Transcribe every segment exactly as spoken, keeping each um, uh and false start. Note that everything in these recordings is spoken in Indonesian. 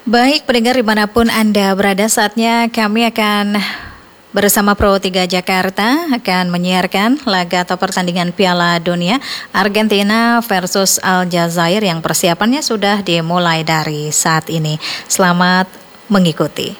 Baik, pendengar dimanapun Anda berada, saatnya kami akan bersama Pro tiga Jakarta akan menyiarkan laga atau pertandingan Piala Dunia Argentina versus Aljazair yang persiapannya sudah dimulai dari saat ini. Selamat mengikuti.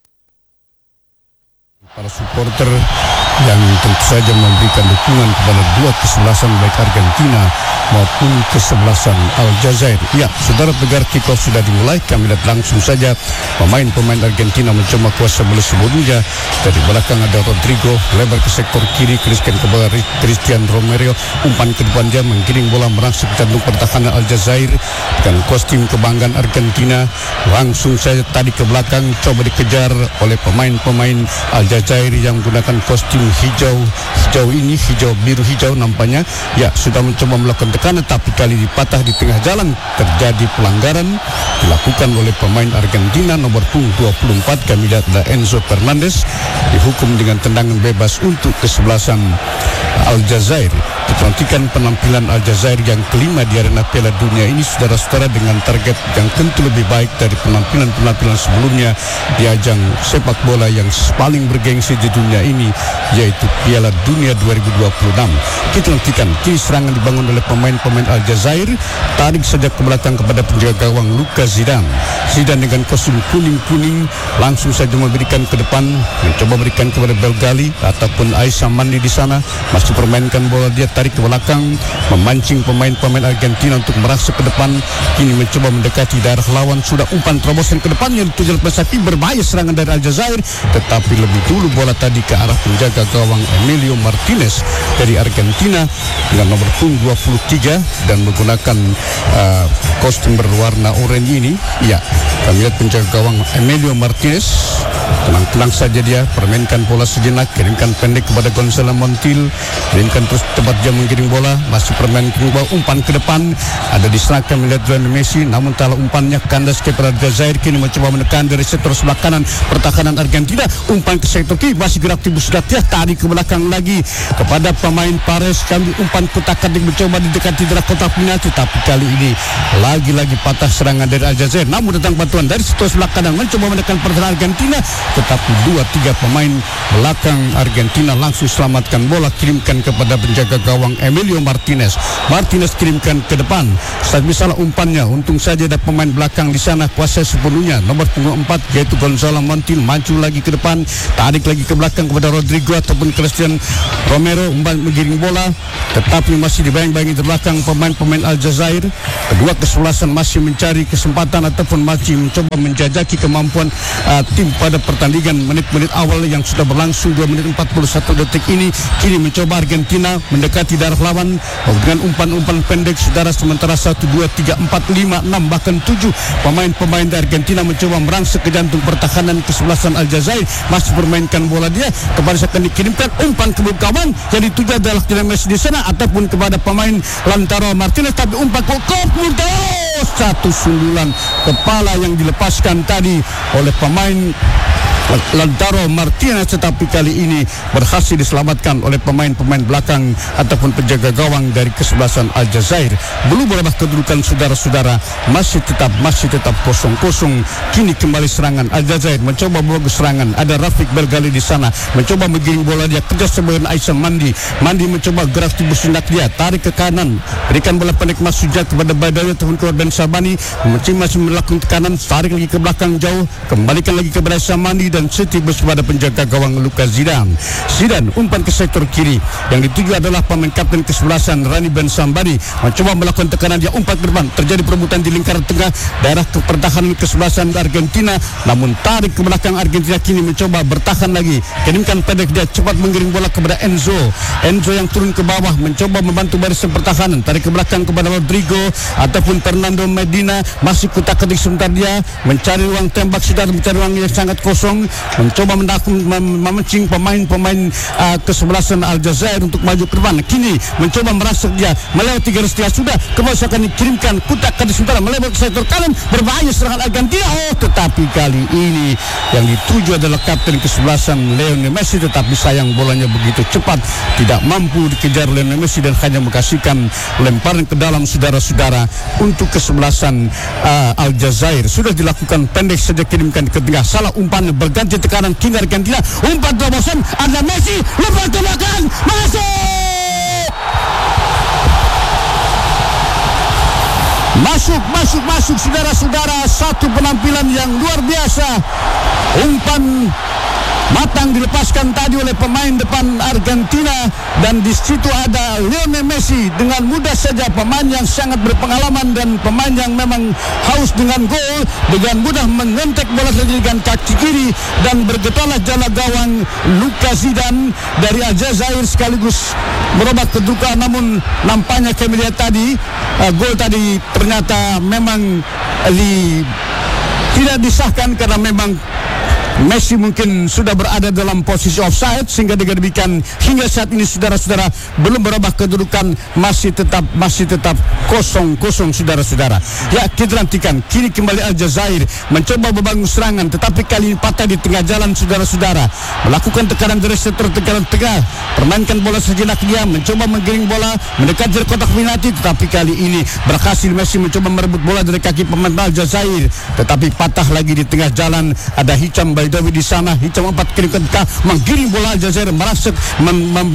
Para supporter yang tentu saja memberikan dukungan kepada dua kesebelasan baik Argentina maupun kesebelasan Aljazair. Ya, saudara pendengar, kick-off sudah dimulai. Kami lihat langsung saja pemain-pemain Argentina mencoba kuasa bola sebelumnya. Dari belakang ada Rodrigo, lebar ke sektor kiri, Christian kepada Christian Romero, umpan ke depan dia menggiring bola merangsek jantung pertahanan Aljazair dengan kostum kebanggaan Argentina. Langsung saja tadi ke belakang coba dikejar oleh pemain-pemain Aljazair yang menggunakan kostum hijau hijau ini hijau biru hijau nampaknya. Ya, sudah mencoba melakukan tekanan tapi kali dipatah di tengah jalan. Terjadi pelanggaran dilakukan oleh pemain Argentina nomor punggung dua puluh empat, kami lihat ada Enzo Fernandez, dihukum dengan tendangan bebas untuk kesebelasan Aljazair. Diperhatikan penampilan Aljazair yang kelima di arena Piala Dunia ini, saudara-saudara, dengan target yang tentu lebih baik dari penampilan-penampilan sebelumnya di ajang sepak bola yang paling bergengsi di dunia ini, yaitu Piala Dunia dua ribu dua puluh enam. Kita nantikan kini serangan dibangun oleh pemain-pemain Aljazair, tarik saja ke belakang kepada penjaga gawang Lucas Zidane. Zidane dengan kostum kuning-kuning langsung saja memberikan ke depan, mencoba berikan kepada Belgali ataupun Aisyah Mandi di sana, masih permainkan bola, dia tarik ke belakang, memancing pemain-pemain Argentina untuk merasa ke depan. Kini mencoba mendekati daerah lawan, sudah umpan terobosan ke depannya dituju oleh Safi, berbahaya serangan dari Aljazair, tetapi lebih dulu bola tadi ke arah penjaga gawang Emilio Martinez dari Argentina dengan nomor punggung dua puluh tiga dan menggunakan uh, kostum berwarna oranye ini. Ya, kami lihat penjaga gawang Emilio Martinez tenang-tenang saja, dia permainkan bola sejenak, kirimkan pendek kepada Gonzalo Montiel, kirimkan terus tempat dia menggiring bola, masih permainkan bola, umpan ke depan, ada diserahkan melihat Lionel Messi, namun talah umpannya kandas kepada Aljazair. Kini mencoba menekan dari sektor sebelah kanan pertahanan Argentina, umpan ke sektor kiri, masih gerak tibu sudah tiah, tarik ke belakang lagi kepada pemain Pares, kami umpan kotak-katik mencoba didekati dari kotak penalti, tapi kali ini lagi-lagi patah serangan dari Aljazair, namun datang bantuan dari sektor sebelah kanan mencoba menekan pertahanan Argentina, tetapi dua tiga pemain belakang Argentina langsung selamatkan bola, kirimkan kepada penjaga gawang Emilio Martinez. Martinez kirimkan ke depan, tapi salah umpannya, untung saja ada pemain belakang di sana kuasai sepenuhnya nomor punggung empat yaitu Gonzalo Montiel, maju lagi ke depan, tarik lagi ke belakang kepada Rodrigo ataupun Christian Romero, umpan menggiring bola, tetapi masih dibayang-bayangi di belakang pemain-pemain Aljazair. Kedua kesebelasan masih mencari kesempatan ataupun masih mencoba menjajaki kemampuan uh, tim pada pertandingan menit-menit awal yang sudah berlangsung dua menit empat puluh satu detik ini. Kini mencoba Argentina mendekati daerah lawan dengan umpan-umpan pendek, saudara, sementara satu, dua, tiga, empat, lima, enam bahkan tujuh pemain-pemain dari Argentina mencoba merangsek ke jantung pertahanan kesebelasan Aljazair, masih bermainkan bola dia kepada akan dikirimkan umpan ke kawan yang dituju adalah Lionel Messi di sana ataupun kepada pemain Lautaro Martinez, tapi umpan kok oh, satu sundulan kepala yang dilepaskan tadi oleh pemain Lautaro Martinez, tetapi kali ini berhasil diselamatkan oleh pemain-pemain belakang ataupun penjaga gawang dari kesebelasan Aljazair. Belum berubah kedudukan, saudara-saudara, masih tetap masih tetap kosong-kosong. Kini kembali serangan Aljazair, mencoba bagus serangan. Ada Rafik Belgali di sana, mencoba menggiring bola, dia kerja sebagai Aisyah Mandi. Mandi mencoba gerak tubuh sendak dia, tarik ke kanan, berikan bola pendek masujat kepada Badawi ataupun kepada Ben Sabani, masih masih melakukan tekanan, tarik lagi ke belakang jauh, kembalikan lagi kepada Aisyah Mandi dan setik bersama penjaga gawang Lucas Zidane. Zidane umpan ke sektor kiri, yang dituju adalah pemain kapten kesebelasan Rani Ben Sambani, mencoba melakukan tekanan, dia umpan ke depan, terjadi perebutan di lingkaran tengah daerah pertahanan kesebelasan Argentina, namun tarik ke belakang Argentina. Kini mencoba bertahan lagi, kirimkan pendek, dia cepat mengiring bola kepada Enzo Enzo yang turun ke bawah, mencoba membantu barisan pertahanan, tarik ke belakang kepada Rodrigo ataupun Fernando Medina, masih kutak-ketik sebentar, dia mencari ruang tembak, sudah mencari ruang yang sangat kosong. mencoba mendakung, mem memancing pemain-pemain uh, kesebelasan Aljazair untuk maju ke depan. Kini mencoba merasuk dia melewati garis tengah sudah, kembali akan dikirimkan kutak ke sementara melebar ke sektor kanan, berbahaya serangan Argentina. Oh, tetapi kali ini yang dituju adalah kapten kesebelasan Lionel Messi, tetapi sayang bolanya begitu cepat, tidak mampu dikejar Lionel Messi dan hanya mengkasihkan lemparan ke dalam saudara-saudara untuk kesebelasan uh, Aljazair. Sudah dilakukan pendek saja, kirimkan ke tengah, salah umpan, berganti tekanan kini Argentina, umpan terobosan, ada Messi, lepas ke belakang, masuk! Masuk, masuk, masuk saudara-saudara, satu penampilan yang luar biasa. Umpan matang dilepaskan tadi oleh pemain depan Argentina, dan di situ ada Lionel Messi dengan mudah saja, pemain yang sangat berpengalaman dan pemain yang memang haus dengan gol, dengan mudah mengentek bola dengan kaki kiri dan bergetalah jala gawang Lucas Zidane dari Aljazair sekaligus merubah kedudukan. Namun nampaknya kami lihat tadi uh, gol tadi ternyata memang uh, li, tidak disahkan karena memang Messi mungkin sudah berada dalam posisi offside, sehingga dengan demikian hingga saat ini saudara-saudara belum berubah kedudukan, masih tetap masih tetap kosong kosong saudara-saudara. Ya, kita nantikan kini kembali Aljazair mencoba membangun serangan, tetapi kali ini patah di tengah jalan saudara-saudara, melakukan tekanan dari sektor tekanan tengah, permainkan bola sejenak, dia mencoba menggiring bola mendekat dari kotak penalti, tetapi kali ini berhasil Messi mencoba merebut bola dari kaki pemain Aljazair, tetapi patah lagi di tengah jalan. Ada Hicham Baidowi di sana, Hicham empat kali ketika menggiring bola Aljazair merasuk mem, mem,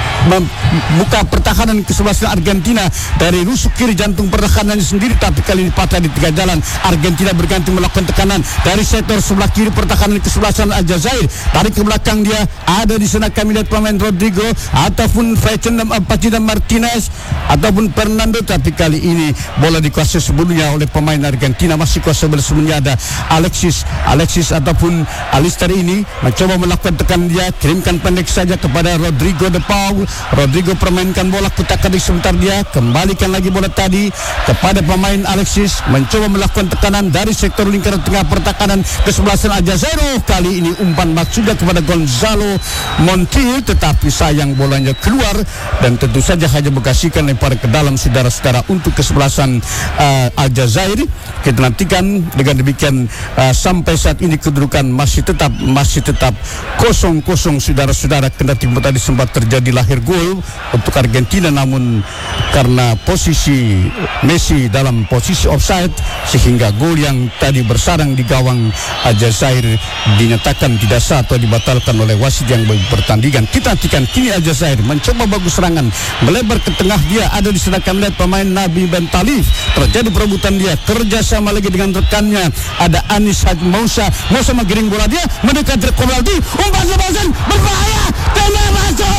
membuka pertahanan kesebelasan Argentina dari rusuk kiri jantung pertahanannya sendiri, tapi kali ini patah di tengah jalan. Argentina berganti melakukan tekanan dari sektor sebelah kiri pertahanan kesebelasan Aljazair, tarik ke belakang dia, ada di sana kami lihat pemain Rodrigo ataupun Ferdinand Martinez ataupun Fernando, tapi kali ini bola dikuasai sebelumnya oleh pemain Argentina, masih kuasa bola sebelumnya ada Alexis Alexis ataupun Alistair ini mencoba melakukan tekanan dia, kirimkan pendek saja kepada Rodrigo de Paul. Rodrigo permainkan bola, kutakan di sebentar dia, kembalikan lagi bola tadi kepada pemain Alexis, mencoba melakukan tekanan dari sektor lingkaran tengah pertahanan kesebelasan Aljazair. Oh, kali ini umpan maksudnya kepada Gonzalo Montiel, tetapi sayang bolanya keluar dan tentu saja hanya mengkasihkan lempar ke dalam saudara-saudara untuk kesebelasan uh, Aljazair. Kita nantikan dengan demikian uh, sampai saat ini kedudukan masih tetap masih tetap kosong kosong saudara-saudara. Kendati tadi sempat terjadi lahir gol untuk Argentina, namun karena posisi Messi dalam posisi offside sehingga gol yang tadi bersarang di gawang Aljazair dinyatakan tidak sah atau dibatalkan oleh wasit yang bertandingan. Kita nantikan kini Aljazair mencoba bagus serangan, melebar ke tengah dia, ada di sana kami lihat pemain Nabi Ben Talif, terjadi perebutan dia, kerjasama lagi dengan rekannya, ada Anis Haji Moussa Moussa menggiring bola dia mendekat dari penalti, umpan lepasan berbahaya, tendang masuk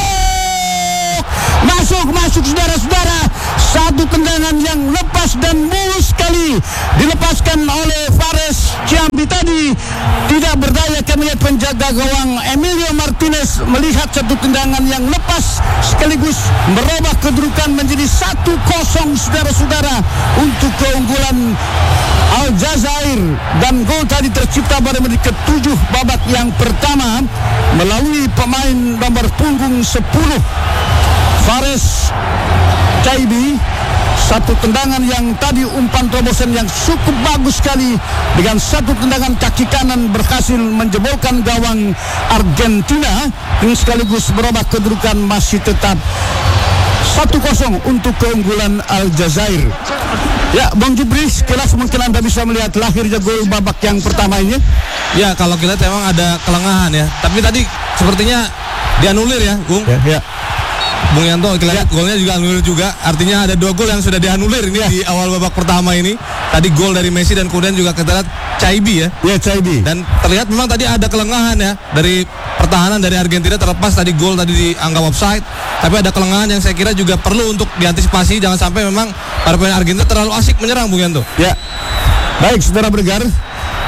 masuk masuk saudara-saudara, satu tendangan yang lepas dan mulus sekali dilepaskan oleh Fares Ciambi tadi, tidak berdaya kami lihat penjaga gawang Emilio Martinez melihat satu tendangan yang lepas sekaligus merubah kedudukan menjadi satu kosong saudara-saudara untuk keunggulan Aljazair, dan gol tadi tercipta pada menit ketujuh babak yang pertama melalui pemain nomor punggung sepuluh Fares Ciambi. Satu tendangan yang tadi umpan terobosan yang cukup bagus sekali, dengan satu tendangan kaki kanan berhasil menjebolkan gawang Argentina dan sekaligus berubah kedudukan masih tetap satu kosong untuk keunggulan Aljazair. Ya, Bang Jubri, sekilas mungkin Anda bisa melihat lahirnya gol babak yang pertama ini. Ya, kalau kita lihat memang ada kelengahan ya, tapi tadi sepertinya dianulir ya, Bung. Ya, ya. Bung Yanto, kita lihat golnya juga anulir juga. Artinya ada dua gol yang sudah dianulir ini ya, di awal babak pertama ini. Tadi gol dari Messi dan kemudian juga kita lihat Ciambi ya. Ya, Ciambi. Dan terlihat memang tadi ada kelengahan ya dari pertahanan dari Argentina, terlepas tadi gol tadi dianggap offside. Tapi ada kelengahan yang saya kira juga perlu untuk diantisipasi, jangan sampai memang para pemain Argentina terlalu asik menyerang, Bung Yanto. Ya. Baik, saudara bergar.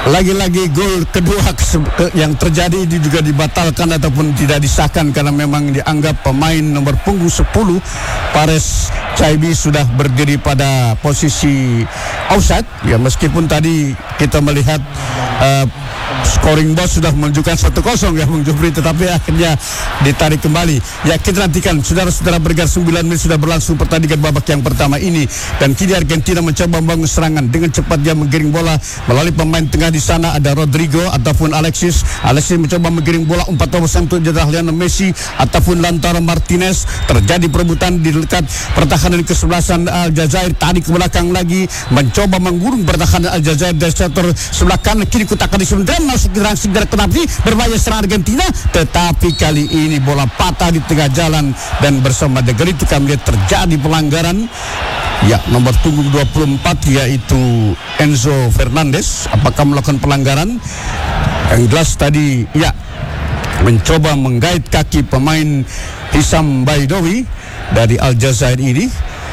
Lagi-lagi gol kedua yang terjadi ini juga dibatalkan ataupun tidak disahkan karena memang dianggap pemain nomor punggung sepuluh Pares Chaibi sudah berdiri pada posisi offside. Ya, meskipun tadi kita melihat uh, scoring box sudah menunjukkan satu kosong ya Bung Jufri, tetapi akhirnya ditarik kembali. Ya, kita nantikan saudara-saudara, bergar sembilan menit sudah berlangsung pertandingan babak yang pertama ini, dan kini Argentina mencoba membangun serangan dengan cepat. Dia menggiring bola melalui pemain tengah. Di sana ada Rodrigo ataupun Alexis. Alexis mencoba menggiring bola umpan terobosan untuk jatah Lionel Messi ataupun Lautaro Martinez. Terjadi perebutan di dekat pertahanan kesebelasan Aljazair. Tadi ke belakang lagi mencoba menggurung pertahanan Aljazair dari sektor sebelah kanan. Kini kutakan di sebentar masuk gerang segera kenapa berbahaya serang Argentina, tetapi kali ini bola patah di tengah jalan dan bersama dengan itu kami lihat terjadi pelanggaran. Ya, nomor punggung dua puluh empat yaitu Enzo Fernandez. Apakah melakukan pelanggaran? Yang jelas tadi ya mencoba menggait kaki pemain Hisam Baidowi dari Aljazair ini.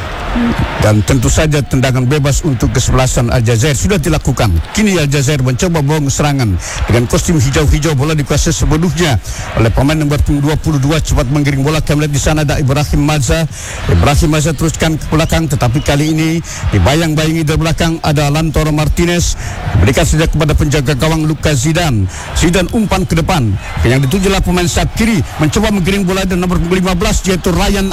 Dan tentu saja tendangan bebas untuk kesebelasan Aljazair sudah dilakukan. Kini Aljazair mencoba membangun serangan dengan kostum hijau-hijau. Bola dikuasai sepenuhnya oleh pemain nomor dua puluh dua. Cepat menggiring bola. Kami lihat di sana ada Ibrahim Maza. Ibrahim Maza teruskan ke belakang, tetapi kali ini dibayang-bayangi dari belakang ada Lautaro Martinez. Berikan saja kepada penjaga gawang Lucas Zidane. Zidane umpan ke depan. Yang ditujulah pemain sayap kiri mencoba menggiring bola dan nomor lima belas yaitu Ryan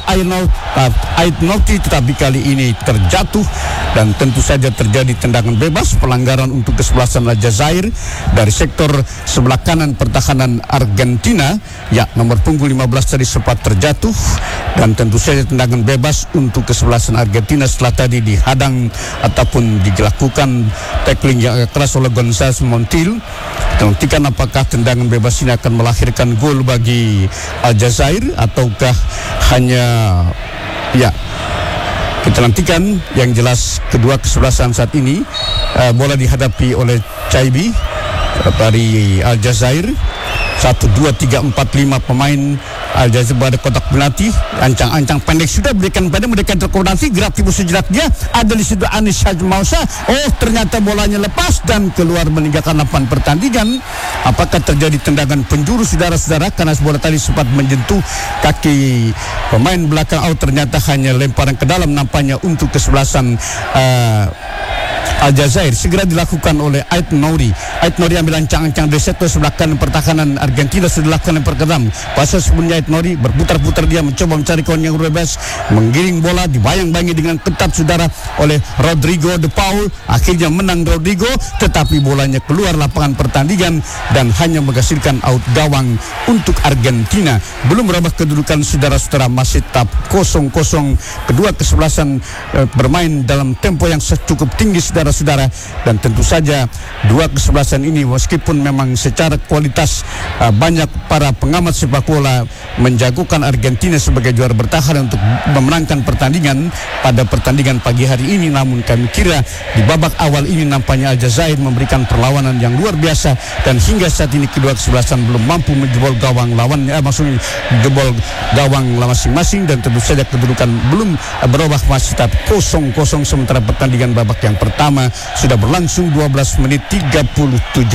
Aitnauti, tetapi kali ini terjatuh dan tentu saja terjadi tendangan bebas, pelanggaran untuk kesebelasan Aljazair dari sektor sebelah kanan pertahanan Argentina. Ya, nomor punggung lima belas tadi sempat terjatuh dan tentu saja tendangan bebas untuk kesebelasan Argentina setelah tadi dihadang ataupun dilakukan tackling yang keras oleh González Montiel. Nantikan apakah tendangan bebas ini akan melahirkan gol bagi Aljazair ataukah hanya ya. Kita nantikan. Yang jelas kedua kesebelasan saat ini uh, bola dihadapi oleh Chaibi uh, dari Aljazair. Satu, dua, tiga, empat, lima pemain Aljazair pada kotak penalti. Ancang-ancang pendek sudah berikan pada mereka terkoordinasi. Gerak tibu sejenak dia. Ada di situ Anis Hajmausa. Oh, ternyata bolanya lepas dan keluar meninggalkan lapangan pertandingan. Apakah terjadi tendangan penjuru saudara-saudara? Karena bola tadi sempat menyentuh kaki pemain belakang. Oh, ternyata hanya lemparan ke dalam nampaknya untuk kesebelasan uh, Aljazair. Segera dilakukan oleh Aitnouri. Aitnouri ambil ancang-ancang dari sektor sebelah kanan pertahanan Argentina. Sudah dilakukan lempar ke dalam. Pasal sebelumnya Aitnouri berputar-putar, dia mencoba mencari kawan yang bebas, menggiring bola dibayang-bayangi dengan ketat saudara oleh Rodrigo de Paul. Akhirnya menang Rodrigo, tetapi bolanya keluar lapangan pertandingan dan hanya menghasilkan out gawang untuk Argentina. Belum merubah kedudukan saudara-saudara, masih tetap kosong kosong. Kedua kesebelasan eh, bermain dalam tempo yang cukup tinggi saudara-saudara, dan tentu saja dua kesebelasan ini meskipun memang secara kualitas uh, banyak para pengamat sepak bola menjagokan Argentina sebagai juara bertahan untuk memenangkan pertandingan pada pertandingan pagi hari ini, namun kami kira di babak awal ini nampaknya Aljazair memberikan perlawanan yang luar biasa dan hingga saat ini kedua kesebelasan belum mampu menjebol gawang lawannya, eh, maksudnya jebol gawang masing-masing, dan tentu saja kedudukan belum uh, berubah, masih tetap kosong kosong sementara pertandingan babak yang pertama sudah berlangsung dua belas menit tiga puluh tujuh